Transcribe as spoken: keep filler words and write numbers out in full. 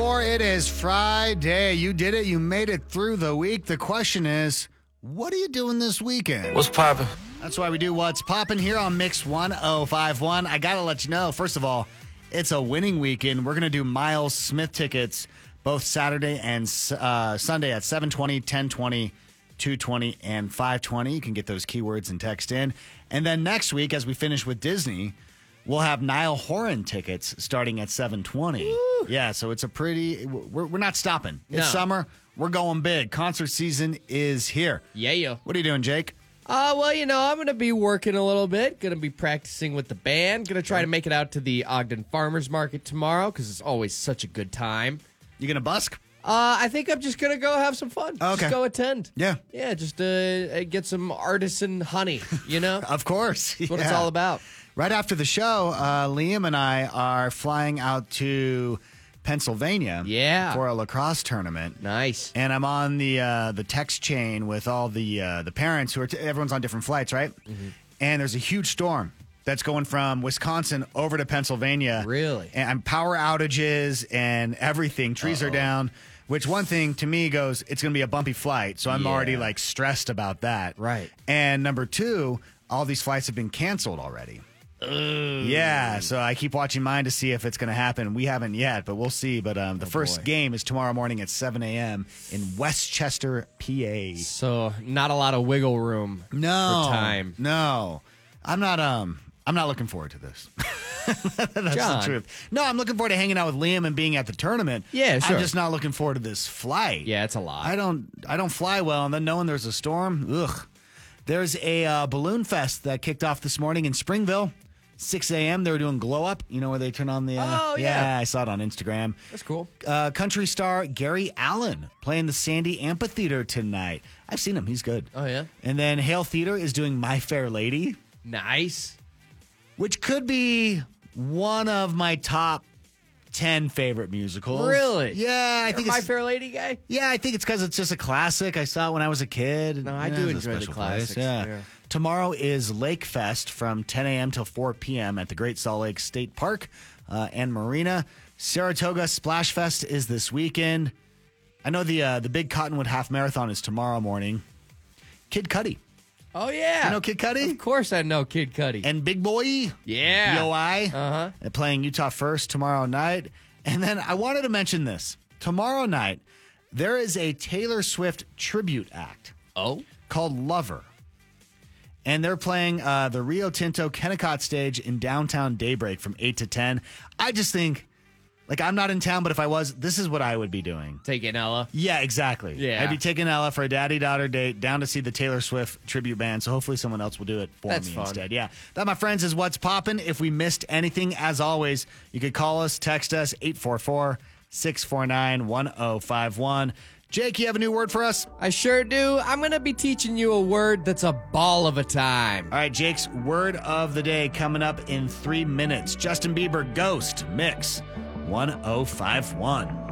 four. It is Friday. You did it. You made it through the week. The question is, what are you doing this weekend? What's poppin'? That's why we do What's Poppin' here on Mix one oh five one. I got to let you know, first of all, it's a winning weekend. We're going to do Miles Smith tickets both Saturday and uh, Sunday at seven twenty, ten twenty, two twenty, and five twenty. You can get those keywords and text in. And then next week, as we finish with Disney, we'll have Niall Horan tickets starting at seven twenty. Woo. Yeah, so it's a pretty... We're, we're not stopping. It's No. summer. We're going big. Concert season is here. Yeah, yeah. What are you doing, Jake? Uh, well, you know, I'm going to be working a little bit. Going to be practicing with the band. Going to try to make it out to the Ogden Farmers Market tomorrow because it's always such a good time. You going to busk? Uh, I think I'm just going to go have some fun. Okay. Just go attend. Yeah. Yeah, just uh, get some artisan honey, you know? Of course. That's what yeah. it's all about. Right after the show, uh, Liam and I are flying out to Pennsylvania Yeah. for a lacrosse tournament. Nice. And I'm on the uh, the text chain with all the uh, the parents who are t- everyone's on different flights, right? Mm-hmm. And there's a huge storm that's going from Wisconsin over to Pennsylvania. Really? And power outages and everything. Trees Uh-oh. are down. Which one thing to me goes, it's going to be a bumpy flight. So I'm Yeah. already like stressed about that. Right. And number two, all these flights have been canceled already. Yeah, so I keep watching mine to see if it's going to happen. We haven't yet, but we'll see. But um, the Oh, first boy. game is tomorrow morning at seven a.m. in Westchester, P A. So, not a lot of wiggle room No, for time. no, I'm not. Um, I'm not looking forward to this. That's John. the truth. No, I'm looking forward to hanging out with Liam and being at the tournament. Yeah, sure. I'm just not looking forward to this flight. Yeah, it's a lot. I don't. I don't fly well, and then knowing there's a storm. Ugh. There's a uh, balloon fest that kicked off this morning in Springville. six a.m. They were doing glow up. You know where they turn on the. Uh, Oh, yeah. I saw it on Instagram. That's cool. Uh, country star Gary Allen playing the Sandy Amphitheater tonight. I've seen him. He's good. Oh, yeah? And then Hale Theater is doing My Fair Lady, Nice. which could be one of my top ten favorite musicals. Really? Yeah, I You're think a My it's, Fair Lady guy? yeah, I think it's because it's just a classic. I saw it when I was a kid. No, I Yeah, do it's a enjoy the special place. classics, Yeah. yeah. Tomorrow is Lake Fest from ten a.m. till four p.m. at the Great Salt Lake State Park uh, and Marina. Saratoga Splash Fest is this weekend. I know the uh, the Big Cottonwood Half Marathon is tomorrow morning. Kid Cudi. Oh, yeah. You know Kid Cudi? Of course I know Kid Cudi. And Big Boy. Yeah. B O I. Uh-huh. They're playing Utah First tomorrow night. And then I wanted to mention this. Tomorrow night, there is a Taylor Swift tribute act Oh? called Lover. And they're playing uh, the Rio Tinto Kennecott stage in downtown Daybreak from eight to ten. I just think, like, I'm not in town, but if I was, this is what I would be doing. Taking Ella. Yeah, exactly. Yeah. I'd be taking Ella for a daddy-daughter date down to see the Taylor Swift tribute band, so hopefully someone else will do it for That's me fun. instead. Yeah. That, my friends, is What's Poppin'. If we missed anything, as always, you could call us, text us, eight four four, six four nine, one oh five one. Jake, you have a new word for us? I sure do. I'm going to be teaching you a word that's a ball of a time. All right, Jake's word of the day coming up in three minutes. Justin Bieber, Ghost, Mix one oh five one.